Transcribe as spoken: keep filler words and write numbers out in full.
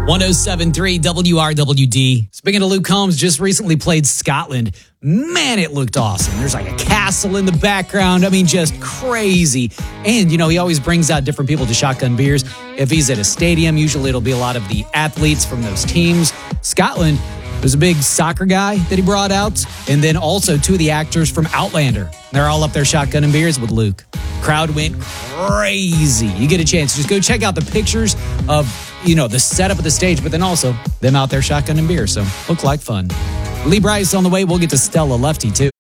one oh seven point three W R W D. Speaking of Luke Combs, just recently played Scotland. Man, it looked awesome. There's like a castle in the background. I mean, just crazy. And, you know, he always brings out different people to shotgun beers. If he's at a stadium, usually it'll be a lot of the athletes from those teams. Scotland, there's a big soccer guy that he brought out. And then also two of the actors from Outlander. They're all up there shotgunning beers with Luke. Crowd went crazy. You get a chance, just go check out the pictures of, you know, the setup of the stage, but then also them out there shotgunning beer. So look like fun. Lee Bryce on the way. We'll get to Stella Lefty too.